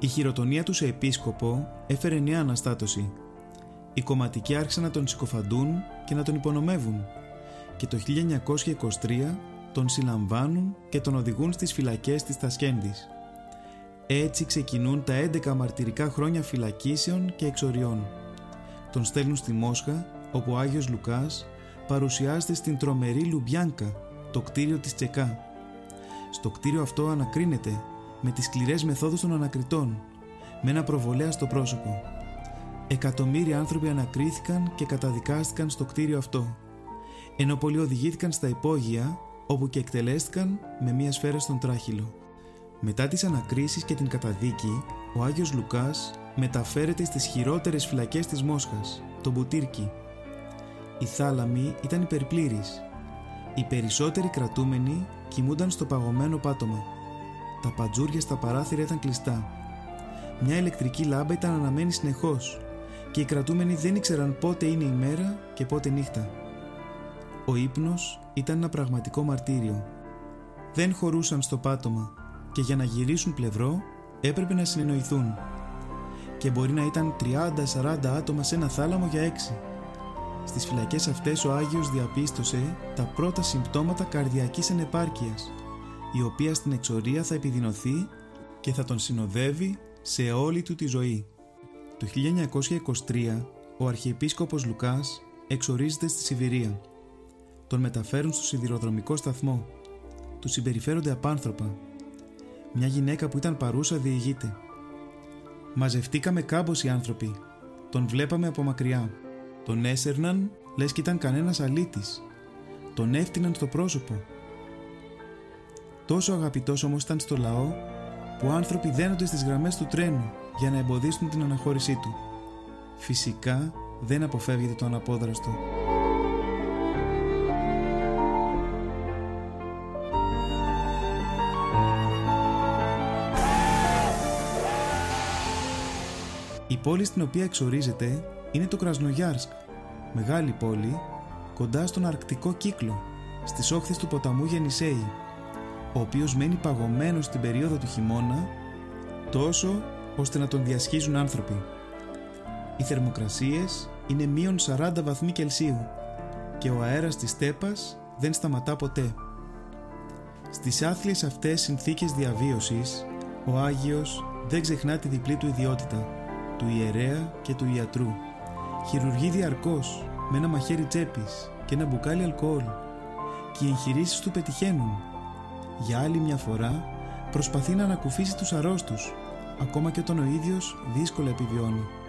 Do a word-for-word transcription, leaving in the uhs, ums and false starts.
Η χειροτονία του σε επίσκοπο έφερε νέα αναστάτωση. Οι κομματικοί άρχισαν να τον συκοφαντούν και να τον υπονομεύουν και το χίλια εννιακόσια είκοσι τρία τον συλλαμβάνουν και τον οδηγούν στις φυλακές της Τασκέντης. Έτσι ξεκινούν τα έντεκα μαρτυρικά χρόνια φυλακίσεων και εξοριών. Τον στέλνουν στη Μόσχα, όπου ο Άγιος Λουκάς παρουσιάζεται στην τρομερή Λουμπιάνκα, το κτίριο της Τσεκά. Στο κτίριο αυτό ανακρίνεται με τις σκληρές μεθόδους των ανακριτών, με ένα προβολέα στο πρόσωπο. Εκατομμύρια άνθρωποι ανακρίθηκαν και καταδικάστηκαν στο κτίριο αυτό, ενώ πολλοί οδηγήθηκαν στα υπόγεια, όπου και εκτελέστηκαν με μία σφαίρα στον τράχυλο. Μετά τις ανακρίσεις και την καταδίκη, ο Άγιος Λουκάς μεταφέρεται στις χειρότερες φυλακές της Μόσχας, το Μπουτύρκι. Η θάλαμη ήταν υπερπλήρης. Οι περισσότεροι κρατούμενοι κοιμούνταν στο παγωμένο πάτωμα. Τα παντζούρια στα παράθυρα ήταν κλειστά. Μια ηλεκτρική λάμπα ήταν αναμένη συνεχώς και οι κρατούμενοι δεν ήξεραν πότε είναι η μέρα και πότε νύχτα. Ο ύπνος ήταν ένα πραγματικό μαρτύριο. Δεν χωρούσαν στο πάτωμα και για να γυρίσουν πλευρό έπρεπε να συνεννοηθούν. Και μπορεί να ήταν τριάντα σαράντα άτομα σε ένα θάλαμο για έξι. Στις φυλακές αυτές ο Άγιος διαπίστωσε τα πρώτα συμπτώματα καρδιακής ανεπάρκειας, η οποία στην εξορία θα επιδεινωθεί και θα τον συνοδεύει σε όλη του τη ζωή. Το χίλια εννιακόσια είκοσι τρία ο Αρχιεπίσκοπος Λουκάς εξορίζεται στη Σιβηρία. Τον μεταφέρουν στο σιδηροδρομικό σταθμό. Του συμπεριφέρονται απάνθρωπα. Μια γυναίκα που ήταν παρούσα διηγείται: «Μαζευτήκαμε κάμποσοι άνθρωποι. Τον βλέπαμε από μακριά. Τον έσερναν λες κι ήταν κανένας αλήτης. Τον έφτυναν στο πρόσωπο. Τόσο αγαπητός όμως ήταν στο λαό, που άνθρωποι δένονται στις γραμμές του τρένου για να εμποδίσουν την αναχώρησή του. Φυσικά δεν αποφεύγεται το αναπόδραστο». Η πόλη στην οποία εξορίζεται είναι το Κρασνογιάρσκ, μεγάλη πόλη, κοντά στον Αρκτικό κύκλο, στις όχθες του ποταμού Γενισέη, ο οποίος μένει παγωμένος στην περίοδο του χειμώνα, τόσο ώστε να τον διασχίζουν άνθρωποι. Οι θερμοκρασίες είναι μείον σαράντα βαθμοί Κελσίου και ο αέρας της στέπας δεν σταματά ποτέ. Στις άθλιες αυτές συνθήκες διαβίωσης, ο Άγιος δεν ξεχνά τη διπλή του ιδιότητα, του ιερέα και του ιατρού. Χειρουργεί διαρκώς με ένα μαχαίρι τσέπης και ένα μπουκάλι αλκοόλ και οι εγχειρήσεις του πετυχαίνουν. Για άλλη μια φορά προσπαθεί να ανακουφίσει τους αρρώστους, ακόμα και όταν ο ίδιος δύσκολα επιβιώνει.